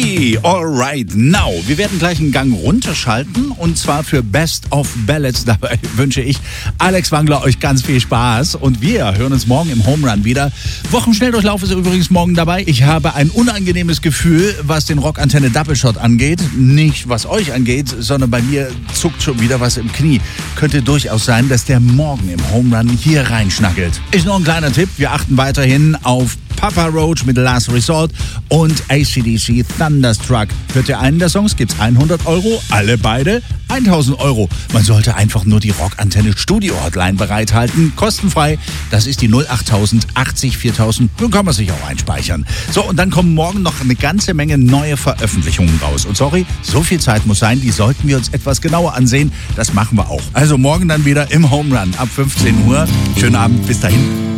Free, alright, now. Wir werden gleich einen Gang runterschalten und zwar für Best of Ballads. Dabei wünsche ich Alex Wangler euch ganz viel Spaß und wir hören uns morgen im Home Run wieder. Wochenschnelldurchlauf ist übrigens morgen dabei. Ich habe ein unangenehmes Gefühl, was den Rockantenne Double Shot angeht. Nicht was euch angeht, sondern bei mir zuckt schon wieder was im Knie. Könnte durchaus sein, dass der morgen im Home Run hier reinschnackelt. Ist noch ein kleiner Tipp. Wir achten weiterhin auf Papa Roach mit Last Resort und AC/DC Thunderstruck. Hört ihr einen der Songs, gibt's 100 €, alle beide 1000 €. Man sollte einfach nur die Rockantenne Studio Hotline bereithalten, kostenfrei. Das ist die 08000 80 4000. Nun kann man sich auch einspeichern. So, und dann kommen morgen noch eine ganze Menge neue Veröffentlichungen raus. Und sorry, so viel Zeit muss sein, die sollten wir uns etwas genauer ansehen. Das machen wir auch. Also morgen dann wieder im Home Run ab 15 Uhr. Schönen Abend, bis dahin.